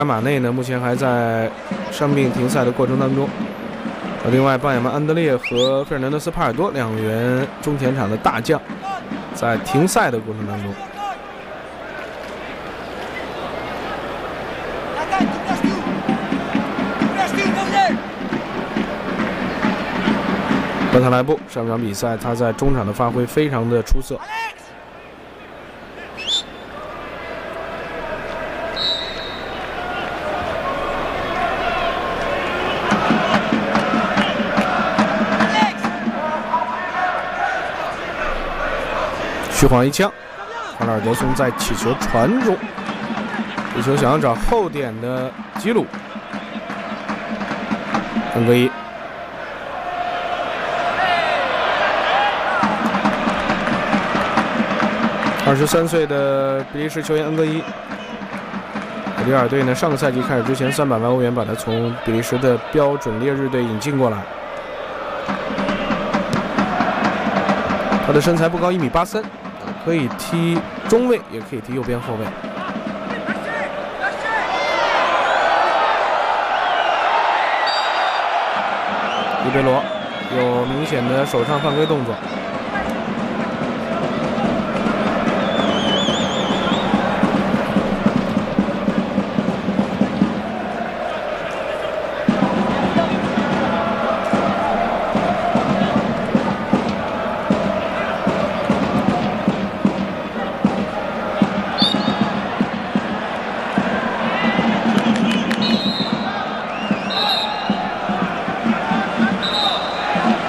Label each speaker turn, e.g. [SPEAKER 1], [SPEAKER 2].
[SPEAKER 1] 马内呢，目前还在伤病停赛的过程当中。另外，邦亚曼安德烈和费尔南德斯帕尔多两员中前场的大将，在停赛的过程当中。本特莱布上场比赛，他在中场的发挥非常的出色。虚晃一枪，卡尔德松在起球传中，这球想要找后点的吉鲁，恩格伊。23岁的比利时球员恩格伊，里尔队呢上个赛季开始之前300万欧元把他从比利时的标准烈日队引进过来。他的身材不高，1.83米，可以踢中卫，也可以踢右边后卫。伊贝罗有明显的手上犯规动作。